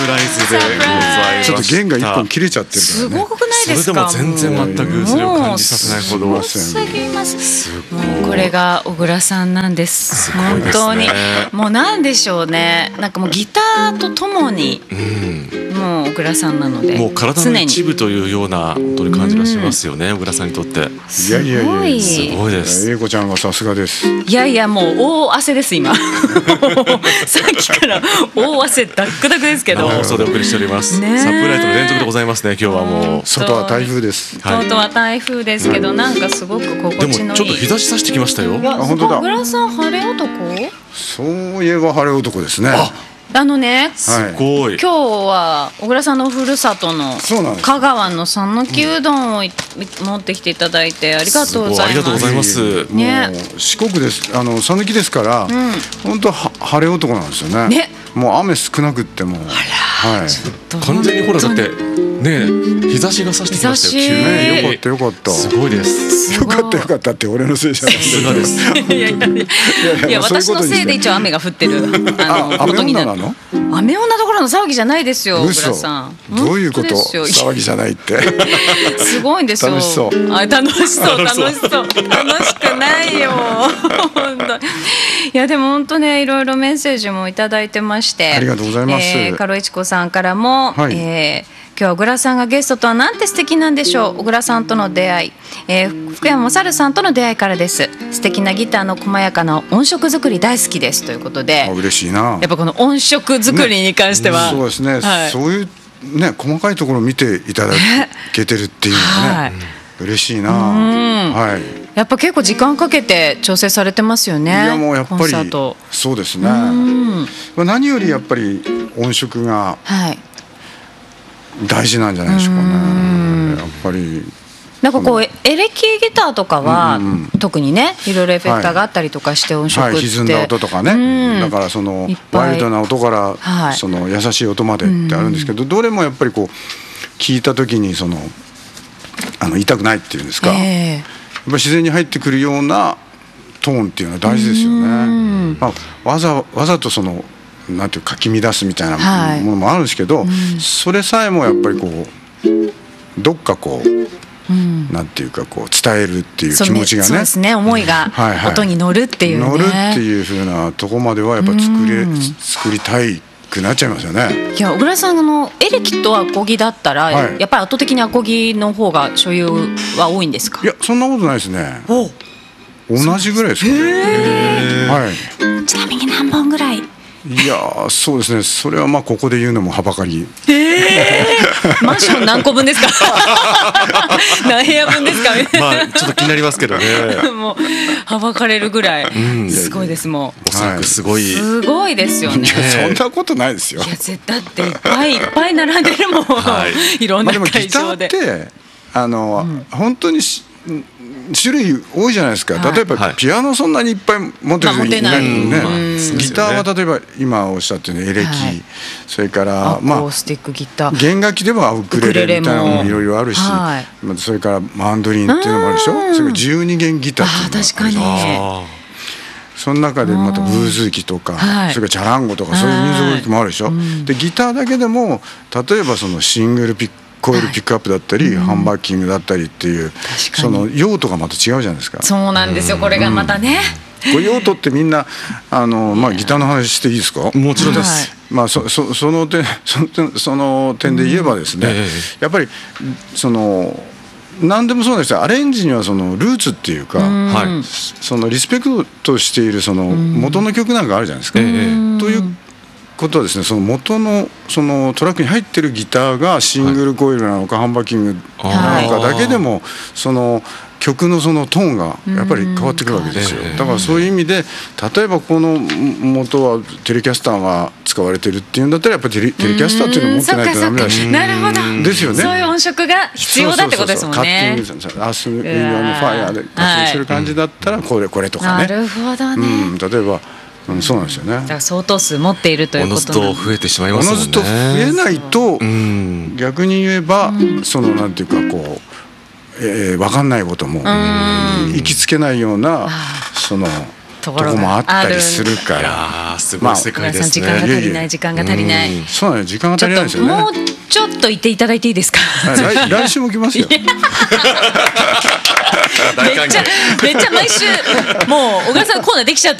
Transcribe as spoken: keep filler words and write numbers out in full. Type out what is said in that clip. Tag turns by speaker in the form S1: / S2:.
S1: プライズでございました。
S2: ちょっと弦が一本切れちゃってるからね。
S3: すごくないですか。
S1: それでも全然全くそれを感じさせないほど。
S3: すごすぎます。もうこれが小倉さんなんです。
S1: すごいですね。
S3: 本当にもうなんでしょうね。なんかもうギターとともに、うん、もう小倉さんなので、
S1: もう体の一部というような本当に感じがしますよね、小倉さんにとって。
S2: いやいやいや、
S1: すごいです。
S2: 英子ちゃんがさすがです。
S3: いやいや、もう大汗です今。さっきから大汗ダックダクですけど。
S1: 生放送でお送りしております。サプライズの連続でございますね。今日はもう
S2: 外は台風です。
S3: 外は台風ですけど、なんかすごく心地のいい。
S1: でもちょっと日差し差してきましたよ。
S3: あ、本当だ。小倉さん晴れ男？
S2: そういえば晴れ男ですね。
S3: あ、あのね、
S1: すごい。
S3: 今日は小倉さんのふるさとの香川の讃岐うどんを持ってきていただいてありがとうございます。
S1: ありがとうございます。
S3: ね、
S2: もう四国です。あの讃岐ですから、本当は晴れ男なんですよね。
S3: ね、
S2: もう雨少なくっても、
S3: はい、
S1: 完全にほらだってね、日差しが差してきましたよ。
S2: ね、よかったよかった。
S1: すごいです。
S2: よかったよかったって俺のせいじゃない。
S1: さすがです。
S3: いやいやいやいや、私のせいで一応雨が降ってるあのことになる。
S2: 雨女なの？
S3: 雨女どころの騒ぎじゃないですよ、小倉さん。
S2: どういうこと？騒ぎじゃないって。
S3: すごいんですよ。
S2: 楽しそう。
S3: あ、楽しそう楽しそう楽しくないよ。本当。いやでも本当ね、いろいろメッセージもいただいてまして。
S2: ありがとうございます。
S3: えー、カロイチコさんからも、はい、えー今日は小倉さんがゲストとはなんて素敵なんでしょう。小倉さんとの出会い、えー、福山雅治さんとの出会いからです。素敵なギターの細やかな音色作り大好きですということで。
S2: あ、嬉しいな。
S3: やっぱこの音色作りに関しては、
S2: ね、そうですね、はい、そういうね細かいところを見ていただけてるっていうのはね、はい、嬉しいな。はい、
S3: やっぱ結構時間かけて調整されてますよね。
S2: いやもうやっぱりそうですね。まあ何よりやっぱり音色が、はい、大事なんじゃないでしょうかね。やっぱり
S3: なんかこうエレキギターとかは、うんうん、特にねいろいろエフェクターがあったりとかして音色って、はいはい、
S2: 歪んだ音とかね、うん、だからそのワイルドな音から、はい、その優しい音までってあるんですけど、うん、どれもやっぱりこう聞いた時にそのあの痛くないっていうんですか、えー、やっぱり自然に入ってくるようなトーンっていうのは大事ですよね。まあ、わざわざとそのなんていうかき乱すみたいなものもあるんですけど、はい、うん、それさえもやっぱりこうどっかこう、うん、なんていうかこう伝えるっていう気持ちがね、
S3: そうですね、思いが音に乗るっていうね、
S2: 乗るっていう風なとこまではやっぱ作れ、うん、作りたいくなっちゃいますよね。
S3: いや小倉さんのエレキとアコギだったら、はい、やっぱり圧倒的にアコギの方が所有は多いんですか？
S2: いやそんなことないですね。同じぐらいですかね。はい、
S3: ちなみに何本ぐらい？
S2: いやそうですね、それはまあここで言うのもはばかり。
S3: えー、マンション何個分ですか？何部屋分ですか？
S1: まあちょっと気になりますけどね。
S3: もうはばかれるぐらい、うん、すごいです。もう
S1: おそらくすごい、
S3: すごいですよね。
S2: いやそんなことないですよ。
S3: いや絶対だっていっぱいいっぱい並んでるもん、はい、いろんな会場で。
S2: まあ、でもギターってあの、うん、本当にし種類多いじゃないですか。例えば、はい、ピアノそんなにいっぱい持ってる人いないのにね、まあギターは例えば今おっしゃってるエレキ、はい、それから
S3: アコースティックギター、
S2: まあ、弦楽器ではウクレレみたいなのもいろいろあるし、はい、それからマンドリンっていうのもあるでしょ。それからじゅうに弦ギターっていうのもあるでしょ。
S3: 確かに。
S2: その中でまたブーズーキとか、はい、それからチャランゴとかそういう民族楽器もあるでしょ。でギターだけでも例えばそのシングルピックコイルピックアップだったり、はい、ハンバッキングだったりっていうその用途がまた違うじゃないですか。
S3: そうなんですよ、これがまたね、
S2: うん、これ用途ってみんなあの、まあ、ギターの話していいですか？
S1: もちろんです、
S2: はい、まあ、そ, そ, そ, の点その点その点で言えばですね、うん、えー、やっぱりその何でもそうなんですよ。アレンジにはそのルーツっていうか、うん、そのリスペクトしているその元の曲なんかあるじゃないですか、うん、ということはですね、その元のそのトラックに入ってるギターがシングルコイルなのか、はい、ハンバッキングなのかだけでもその曲のそのトーンがやっぱり変わってくるわけですよ。だからそういう意味で例えばこの元はテレキャスターが使われてるっていうんだったらやっぱりテレ、テレキャスターっていうのを持ってないとダメだし、
S3: なるほど
S2: ですよね。
S3: そういう音色が必要だってことですもんね。
S2: そうそうそうそう、カッティング、アースウィンドのファイヤーで活動する感じだったらこれこれとかね。
S3: なるほどね、
S2: うん、例えばうん、そうなんですよね。だ
S3: から相当数持っているということなんで、
S1: おのずと増えてしまいますもんね。
S2: おのずと増えないと、うん、逆に言えば、うん、そのなんていうかこう、えー、分かんないことも、うん、行きつけないようなそのところもあったりするから。
S1: すごい世界ですね。
S3: 小倉さん時間が足りない時間が足りない。
S2: そうなんです、時間が足りないですよね。
S3: もうちょっといていただいていいですか。
S2: 来, 来週も来ますよ。
S3: めっちゃめっちゃ毎週もう小倉さんコーナーできちゃった。